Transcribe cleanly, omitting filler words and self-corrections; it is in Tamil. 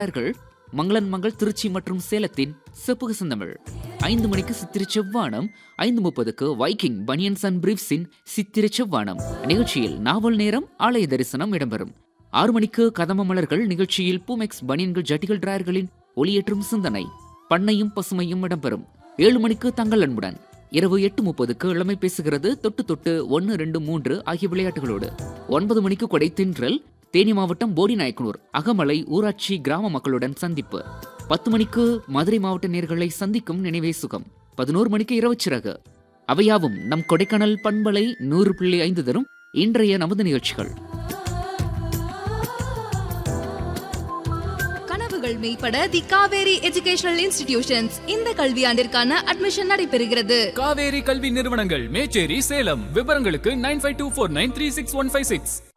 மங்களன் மங்கள் திருச்சி மற்றும் சேலத்தின் செப்புக செந்தமிழ். 5 மணிக்கு சித்திர செவ்வானம், 5:30க்கு வைக்கிங் பனியன்ஸ் அண்ட் பிரீஃப்ஸின் சித்திர செவ்வானம் நிகழ்ச்சியில் நாவல் நேரம் ஆலய தரிசனம் இடம்பெறும். 6 மணிக்கு கதம்ப மலர்கள் நிகழ்ச்சியில் பூமெக்ஸ் பனியன்கள் ஜட்டிகள் டிராயர்களின் ஒளியேற்றும் சிந்தனை பண்ணையும் பசுமையும் இடம்பெறும். 7 மணிக்கு தங்கள் அன்புடன். இரவு 8:30க்கு இளமை பேசுகிறது தொட்டு தொட்டு 1, 2, 3 ஆகிய விளையாட்டுகளோடு. 9 மணிக்கு கொடை தின்றல் தேனி மாவட்டம் போடிநாயக்கனூர் அகமலை ஊராட்சி கிராம மக்களுடன் சந்திப்பு. 10 மணிக்கு மதுரை மாவட்ட நேர்களை சந்திக்கும் நினைவே சுகம். 11 மணிக்கு இரவு சிறகு. அவையாவும் நம் கொடைக்கானல் பண்பலை 100.5 தரும் இன்றைய நமது நிகழ்ச்சிகள். கனவுகள் மெய்ப்பட தி காவேரி எஜுகேஷனல் இன்ஸ்டிடியூஷன்ஸ் இந்த கல்வியாண்டிற்கான அட்மிஷன் நடைபெறுகிறது. காவேரி கல்வி நிறுவனங்கள் மேச்சேரி சேலம். விவரங்களுக்கு 9524936156.